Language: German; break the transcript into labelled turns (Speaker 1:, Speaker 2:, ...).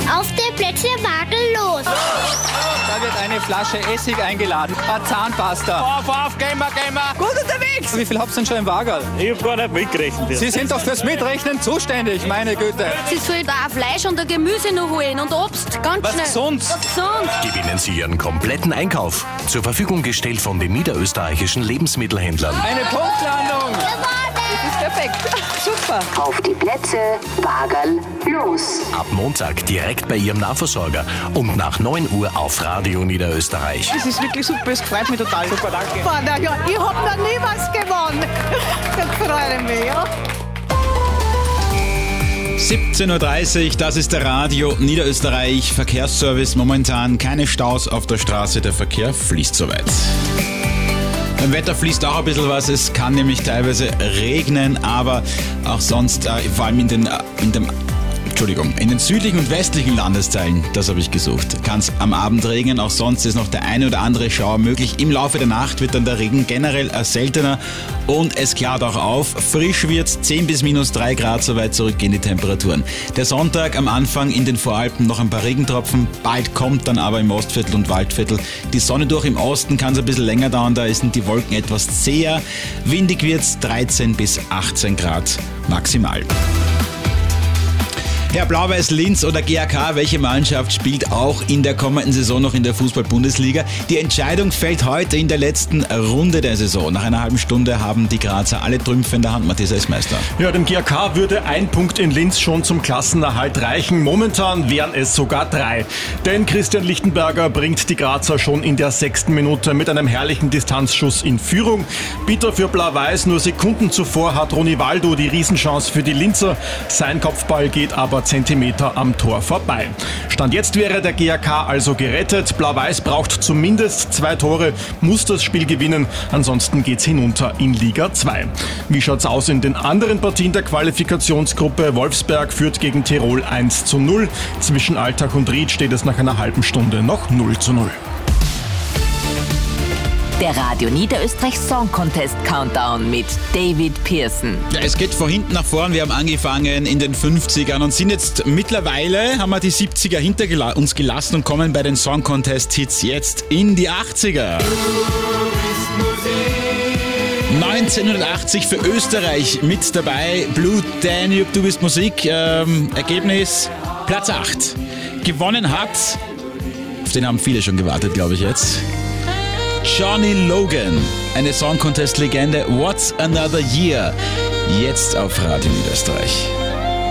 Speaker 1: Auf der Plätze Wagel los.
Speaker 2: Da wird eine Flasche Essig eingeladen, eine Zahnpasta.
Speaker 3: Auf, gehen wir.
Speaker 2: Gut unterwegs. Wie viel habt ihr denn schon im Wagel?
Speaker 3: Ich hab gar nicht mitgerechnet.
Speaker 2: Sie sind doch fürs Mitrechnen zuständig, meine Güte.
Speaker 4: Sie soll da auch Fleisch und ein Gemüse noch holen und Obst, ganz
Speaker 2: Was
Speaker 4: schnell.
Speaker 2: gesund.
Speaker 4: Gesund.
Speaker 5: Gewinnen Sie Ihren kompletten Einkauf. Zur Verfügung gestellt von den niederösterreichischen Lebensmittelhändlern.
Speaker 2: Eine Punktlandung.
Speaker 1: Das
Speaker 2: ist perfekt. Super.
Speaker 6: Auf die Plätze, Wagel, los.
Speaker 5: Ab Montag direkt bei Ihrem Nahversorger und nach 9 Uhr auf Radio Niederösterreich.
Speaker 7: Das ist wirklich super, es freut mich total.
Speaker 3: Super, danke.
Speaker 7: Boah, na ja, ich hab noch nie was gewonnen. Das freut mich, ja.
Speaker 8: 17.30 Uhr, das ist der Radio Niederösterreich Verkehrsservice. Momentan keine Staus auf der Straße, der Verkehr fließt soweit. Beim Wetter fließt auch ein bisschen was, es kann nämlich teilweise regnen, aber auch sonst, vor allem in den südlichen und westlichen Landesteilen, das habe ich gesucht, kann es am Abend regnen. Auch sonst ist noch der eine oder andere Schauer möglich. Im Laufe der Nacht wird dann der Regen generell seltener und es klart auch auf. Frisch wird's, 10 bis minus 3 Grad, so weit zurück gehen die Temperaturen. Der Sonntag am Anfang in den Voralpen noch ein paar Regentropfen, bald kommt dann aber im Ostviertel und Waldviertel die Sonne durch. Im Osten kann es ein bisschen länger dauern, da sind die Wolken etwas zäher. Windig wird's, 13 bis 18 Grad maximal. Herr Blau-Weiß Linz oder GAK, welche Mannschaft spielt auch in der kommenden Saison noch in der Fußball-Bundesliga? Die Entscheidung fällt heute in der letzten Runde der Saison. Nach einer halben Stunde haben die Grazer alle Trümpfe in der Hand. Matthias ist Meister.
Speaker 9: Ja, dem GAK würde ein Punkt in Linz schon zum Klassenerhalt reichen. Momentan wären es sogar 3. Denn Christian Lichtenberger bringt die Grazer schon in der 6. Minute mit einem herrlichen Distanzschuss in Führung. Bitter für Blau-Weiß, nur Sekunden zuvor hat Ronivaldo die Riesenchance für die Linzer. Sein Kopfball geht aber Zentimeter am Tor vorbei. Stand jetzt wäre der GAK also gerettet. Blau-Weiß braucht zumindest 2 Tore, muss das Spiel gewinnen, ansonsten geht's hinunter in Liga 2. Wie schaut's aus in den anderen Partien der Qualifikationsgruppe? Wolfsberg führt gegen Tirol 1:0. Zwischen Altach und Ried steht es nach einer halben Stunde noch 0:0.
Speaker 6: Der Radio Niederösterreich Song Contest Countdown mit David Pearson.
Speaker 8: Ja, es geht von hinten nach vorn. Wir haben angefangen in den 50ern und sind jetzt mittlerweile, haben wir die 70er hinter uns gelassen und kommen bei den Song Contest Hits jetzt in die 80er. 1980 für Österreich mit dabei. Blue Danube, Du bist Musik. Ergebnis Platz 8. Gewonnen hat, auf den haben viele schon gewartet, glaube ich jetzt, Johnny Logan, eine Song Contest Legende. What's Another Year? Jetzt auf Radio Niederösterreich.